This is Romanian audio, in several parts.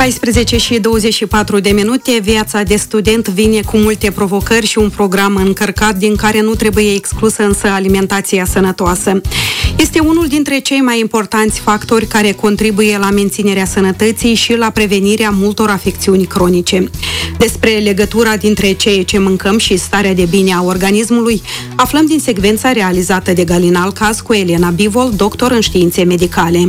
14 și 24 de minute, viața de student vine cu multe provocări și un program încărcat, din care nu trebuie exclusă însă alimentația sănătoasă. Este unul dintre cei mai importanți factori care contribuie la menținerea sănătății și la prevenirea multor afecțiuni cronice. Despre legătura dintre ceea ce mâncăm și starea de bine a organismului aflăm din secvența realizată de Galina Alcaz cu Elena Bivol, doctor în științe medicale.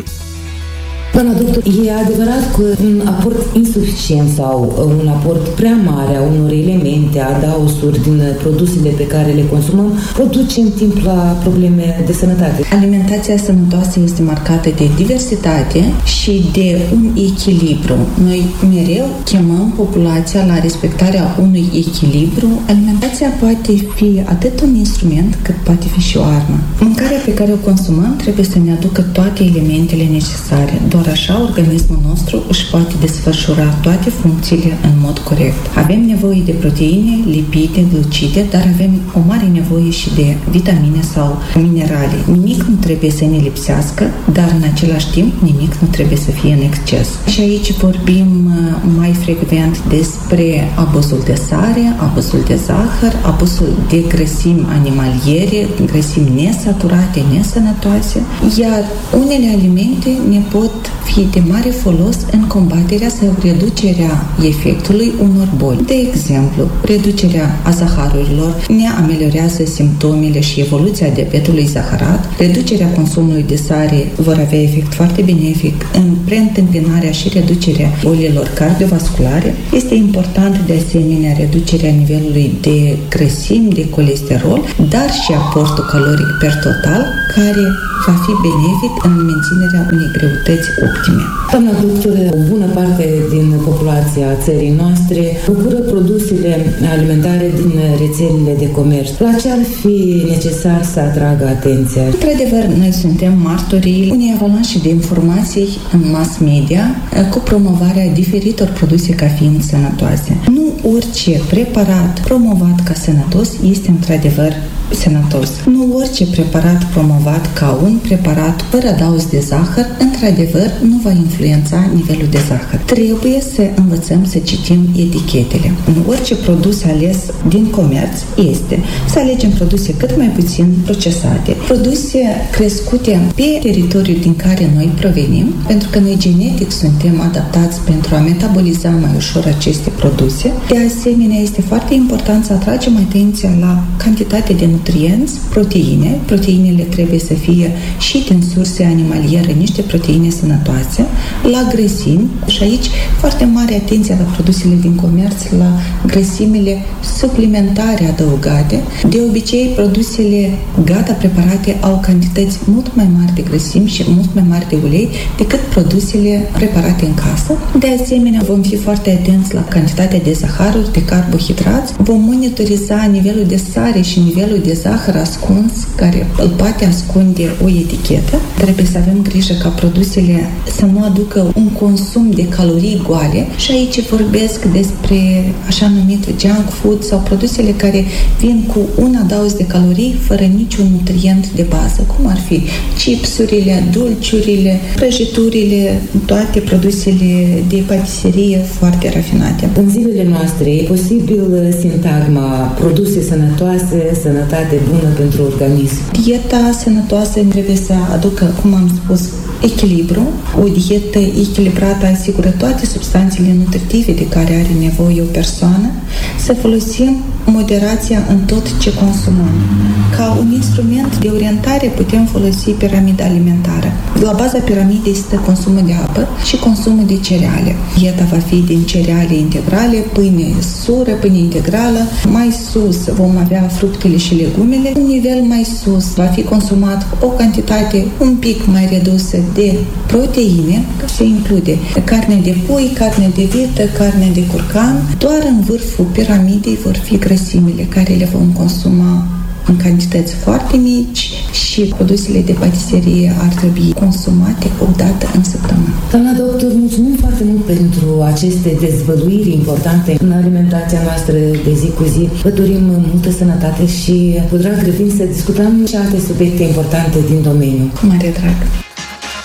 Doamna doctor, e adevărat că un aport insuficient sau un aport prea mare a unor elemente, adaosuri din produsele pe care le consumăm, produce în timp la probleme de sănătate? Alimentația sănătoasă este marcată de diversitate și de un echilibru. Noi mereu chemăm populația la respectarea unui echilibru. Alimentația poate fi atât un instrument cât poate fi și o armă. Mâncarea pe care o consumăm trebuie să ne aducă toate elementele necesare. Doar așa organismul nostru își poate desfășura toate funcțiile în mod corect. Avem nevoie de proteine, lipide, glucide, dar avem o mare nevoie și de vitamine sau minerale. Nimic nu trebuie să ne lipsească, dar în același timp nimic nu trebuie să fie în exces. Și aici vorbim mai frecvent despre abuzul de sare, abuzul de zahăr, abuzul de grăsimi animaliere, grăsimi nesaturate, nesănătoase, iar unele alimente ne pot fi de mare folos în combaterea sau reducerea efectului unor boli. De exemplu, reducerea a zaharurilor ne ameliorează simptomele și evoluția diabetului zaharat, reducerea consumului de sare vor avea efect foarte benefic în preîntâmpinarea și reducerea bolilor cardiovasculare. Este important de asemenea reducerea nivelului de grăsimi, de colesterol, dar și aportul caloric per total, care va fi benefic în menținerea unei greutăți optime. Doamna doctor, o bună parte din populația țării noastre procură produsele alimentare din rețelele de comerț. La ce ar fi necesar să atragă atenția? Într-adevăr, noi suntem martorii unei avalanșe de informații în mass media cu promovarea diferitor produse ca fiind sănătoase. Nu orice preparat promovat ca sănătos este într-adevăr sănătos. Nu orice preparat promovat ca un preparat fără adaos de zahăr, într-adevăr, nu va influența nivelul de zahăr. Trebuie să învățăm să citim etichetele. În orice produs ales din comerț este să alegem produse cât mai puțin procesate, produse crescute pe teritoriul din care noi provenim, pentru că noi genetic suntem adaptați pentru a metaboliza mai ușor aceste produse. De asemenea, este foarte important să atragem atenția la cantitatea de nutrienți, proteine. Proteinele trebuie să fie și din surse animaliere, niște proteine sănătoase, la grăsimi și aici foarte mare atenție la produsele din comerț, la grăsimile suplimentare adăugate. De obicei, produsele gata preparate au cantități mult mai mari de grăsimi și mult mai mari de ulei decât produsele preparate în casă. De asemenea, vom fi foarte atenți la cantitatea de zahăruri, de carbohidrați. Vom monitoriza nivelul de sare și nivelul de zahăr ascuns, care îl poate ascunde o etichetă. Trebuie să avem grijă ca produsele să nu aducă un consum de calorii goale și aici vorbesc despre așa numit junk food sau produsele care vin cu un adaos de calorii fără niciun nutrient de bază, cum ar fi chipsurile, dulciurile, prăjiturile, toate produsele de patiserie foarte rafinate. În zilele noastre e posibil sintagma produse sănătoase, sănătate bună pentru organism. Dieta sănătoasă trebuie să aducă, cum am spus, echilibru. O dietă echilibrată asigură toate substanțele nutritive de care are nevoie o persoană. Să folosim moderația în tot ce consumăm. Ca un instrument de orientare putem folosi piramida alimentară. La baza piramidei stă consumul de apă și consumul de cereale. Dieta va fi din cereale integrale, pâine sură, pâine integrală. Mai sus vom avea fructele și legumele. Un nivel mai sus va fi consumat o cantitate un pic mai redusă de proteine, se include carne de pui, carne de vită, carne de curcan. Doar în vârful piramidei vor fi grăsimile care le vom consuma în cantități foarte mici și produsele de patiserie ar trebui consumate o dată în săptămână. Doamna doctor, mulțumim foarte mult pentru aceste dezvăluiri importante în alimentația noastră de zi cu zi. Vă dorim multă sănătate și cu drag revin să discutăm și alte subiecte importante din domeniu. Mare drag!